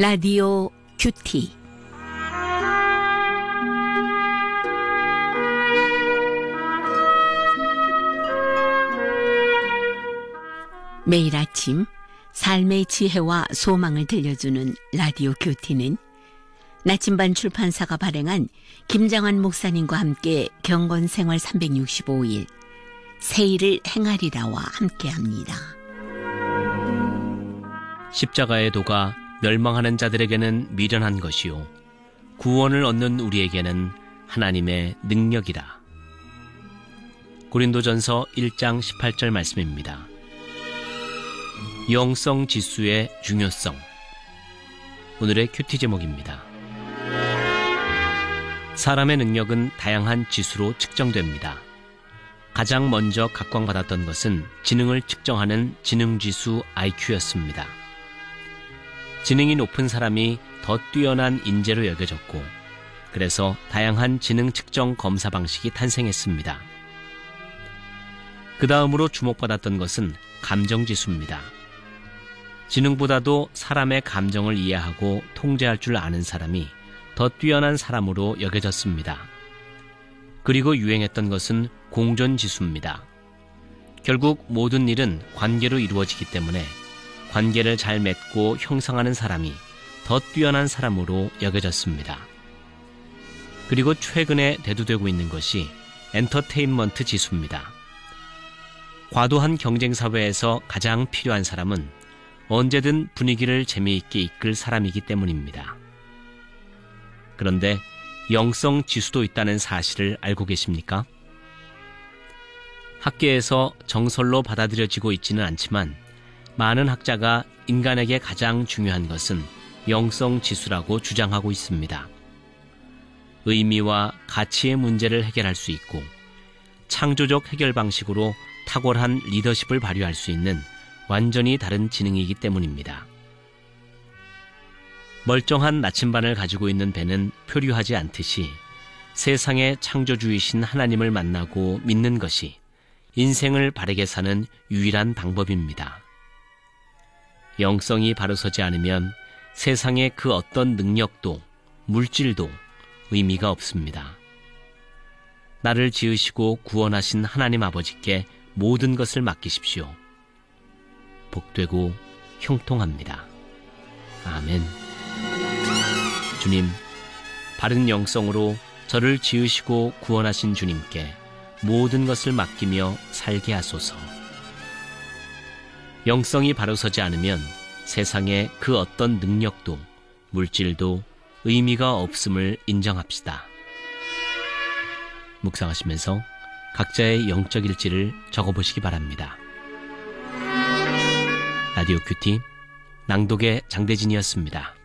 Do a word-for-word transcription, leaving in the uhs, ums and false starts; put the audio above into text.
라디오 큐티. 매일 아침 삶의 지혜와 소망을 들려주는 라디오 큐티는 나침반 출판사가 발행한 김장환 목사님과 함께 경건생활 삼백육십오 일 새 일을 행하리라와 함께합니다. 십자가의 도가 멸망하는 자들에게는 미련한 것이요 구원을 얻는 우리에게는 하나님의 능력이라. 고린도전서 일 장 십팔 절 말씀입니다. 영성 지수의 중요성. 오늘의 큐티 제목입니다. 사람의 능력은 다양한 지수로 측정됩니다. 가장 먼저 각광받았던 것은 지능을 측정하는 지능지수 아이큐였습니다. 지능이 높은 사람이 더 뛰어난 인재로 여겨졌고, 그래서 다양한 지능 측정 검사 방식이 탄생했습니다. 그 다음으로 주목받았던 것은 감정지수입니다. 지능보다도 사람의 감정을 이해하고 통제할 줄 아는 사람이 더 뛰어난 사람으로 여겨졌습니다. 그리고 유행했던 것은 공존지수입니다. 결국 모든 일은 관계로 이루어지기 때문에 관계를 잘 맺고 형성하는 사람이 더 뛰어난 사람으로 여겨졌습니다. 그리고 최근에 대두되고 있는 것이 엔터테인먼트 지수입니다. 과도한 경쟁 사회에서 가장 필요한 사람은 언제든 분위기를 재미있게 이끌 사람이기 때문입니다. 그런데 영성 지수도 있다는 사실을 알고 계십니까? 학계에서 정설로 받아들여지고 있지는 않지만 많은 학자가 인간에게 가장 중요한 것은 영성 지수라고 주장하고 있습니다. 의미와 가치의 문제를 해결할 수 있고 창조적 해결 방식으로 탁월한 리더십을 발휘할 수 있는 완전히 다른 지능이기 때문입니다. 멀쩡한 나침반을 가지고 있는 배는 표류하지 않듯이 세상의 창조주이신 하나님을 만나고 믿는 것이 인생을 바르게 사는 유일한 방법입니다. 영성이 바로 서지 않으면 세상의 그 어떤 능력도 물질도 의미가 없습니다. 나를 지으시고 구원하신 하나님 아버지께 모든 것을 맡기십시오. 복되고 형통합니다. 아멘. 주님, 바른 영성으로 저를 지으시고 구원하신 주님께 모든 것을 맡기며 살게 하소서. 영성이 바로 서지 않으면 세상의 그 어떤 능력도 물질도 의미가 없음을 인정합시다. 묵상하시면서 각자의 영적 일지를 적어보시기 바랍니다. 라디오 큐티 낭독의 장대진이었습니다.